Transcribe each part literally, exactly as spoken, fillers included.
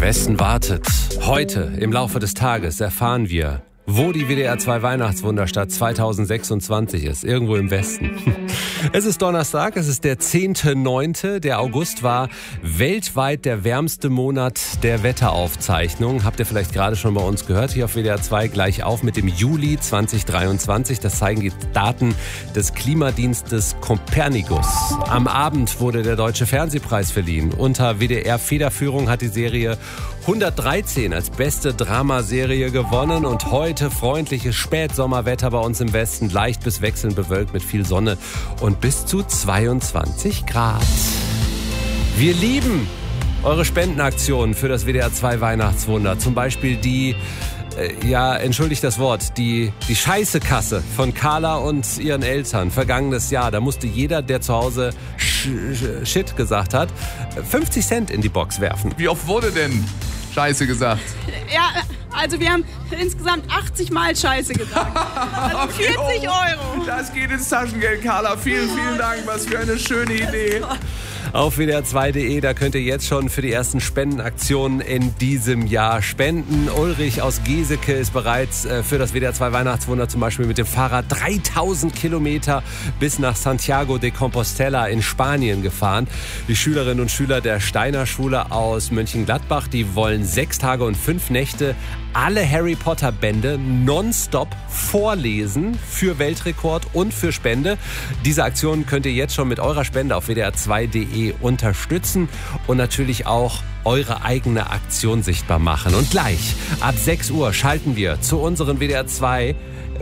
Westen wartet. Heute im Laufe des Tages erfahren wir, wo die W D R zwei Weihnachtswunderstadt zweitausendsechsundzwanzig ist. Irgendwo im Westen. Es ist Donnerstag, es ist der zehnte neunte Der August war weltweit der wärmste Monat der Wetteraufzeichnung. Habt ihr vielleicht gerade schon bei uns gehört, hier auf W D R zwei gleich auf mit dem Juli zweitausenddreiundzwanzig. Das zeigen die Daten des Klimadienstes Copernicus. Am Abend wurde der Deutsche Fernsehpreis verliehen. Unter W D R-Federführung hat die Serie hundertdreizehn als beste Dramaserie gewonnen und heute freundliches Spätsommerwetter bei uns im Westen, leicht bis wechselnd bewölkt mit viel Sonne und bis zu zweiundzwanzig Grad. Wir lieben eure Spendenaktionen für das W D R zwei Weihnachtswunder, zum Beispiel die äh, ja, entschuldigt das Wort, die, die Scheißekasse von Carla und ihren Eltern vergangenes Jahr. Da musste jeder, der zu Hause Sch- Shit gesagt hat, fünfzig Cent in die Box werfen. Wie oft wurde denn Scheiße gesagt? Ja, also wir haben insgesamt achtzig Mal Scheiße gesagt. Also vierzig Euro. Das geht ins Taschengeld, Carla. Vielen, vielen Dank. Was für eine schöne Idee. Auf W D R zwei Punkt de, da könnt ihr jetzt schon für die ersten Spendenaktionen in diesem Jahr spenden. Ulrich aus Geseke ist bereits für das W D R zwei Weihnachtswunder zum Beispiel mit dem Fahrrad dreitausend Kilometer bis nach Santiago de Compostela in Spanien gefahren. Die Schülerinnen und Schüler der Steiner Schule aus Mönchengladbach, die wollen sechs Tage und fünf Nächte alle Harry Potter Bände nonstop vorlesen für Weltrekord und für Spende. Diese Aktion könnt ihr jetzt schon mit eurer Spende auf W D R zwei Punkt de unterstützen und natürlich auch eure eigene Aktion sichtbar machen. Und gleich ab sechs Uhr schalten wir zu unseren W D R zwei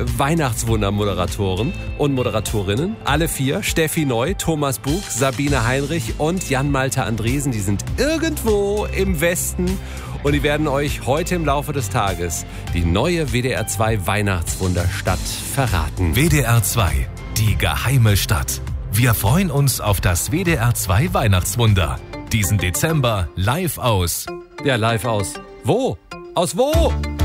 Weihnachtswunder-Moderatoren und Moderatorinnen. Alle vier, Steffi Neu, Thomas Bug, Sabine Heinrich und Jan-Malte Andresen, die sind irgendwo im Westen und die werden euch heute im Laufe des Tages die neue W D R zwei Weihnachtswunderstadt verraten. W D R zwei, die geheime Stadt. Wir freuen uns auf das W D R zwei Weihnachtswunder. Diesen Dezember live aus. Ja, live aus. Wo? Aus wo?